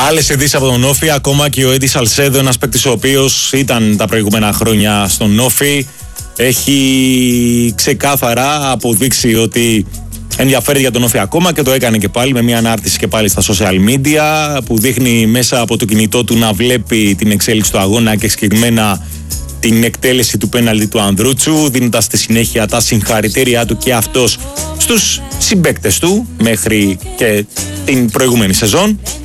Άλλες ειδήσεις από τον Όφη, ακόμα και ο Έντι Σαλσέδο, ένας παίκτης ο οποίος ήταν τα προηγούμενα χρόνια στον Όφη, έχει ξεκάθαρα αποδείξει ότι ενδιαφέρει για τον Όφη ακόμα και το έκανε και πάλι με μια ανάρτηση και πάλι στα social media που δείχνει μέσα από το κινητό του να βλέπει την εξέλιξη του αγώνα και συγκεκριμένα την εκτέλεση του πέναλτι του Ανδρούτσου, δίνοντας στη συνέχεια τα συγχαρητήριά του και αυτός στους συμπαίκτες του μέχρι και την προηγούμενη σεζόν.